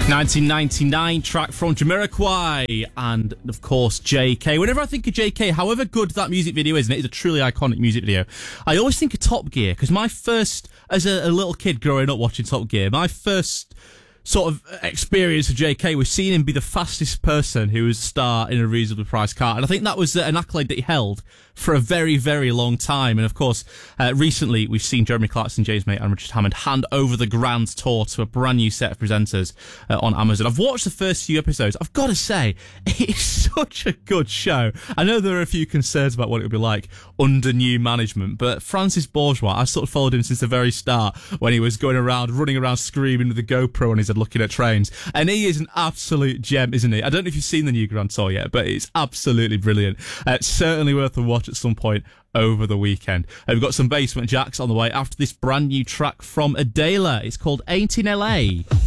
1999 track from Jamiroquai and, of course, JK. Whenever I think of JK, however good that music video is, and it is a truly iconic music video, I always think of Top Gear, because my first, as a little kid growing up watching Top Gear, my first sort of experience of JK was seeing him be the fastest person who was a star in a reasonably priced car. And I think that was an accolade that he held for a very, very long time. And of course, recently we've seen Jeremy Clarkson, James May and Richard Hammond hand over the Grand Tour to a brand new set of presenters on Amazon. I've watched the first few episodes. I've got to say, it's such a good show. I know there are a few concerns about what it would be like under new management, but Francis Bourgeois, I sort of followed him since the very start when he was going around, running around screaming with a GoPro on his head looking at trains. And he is an absolute gem, isn't he? I don't know if you've seen the new Grand Tour yet, but it's absolutely brilliant. Certainly worth a watch at some point over the weekend. We've got some Basement Jacks on the way after this brand new track from Adela. It's called Ain't in LA.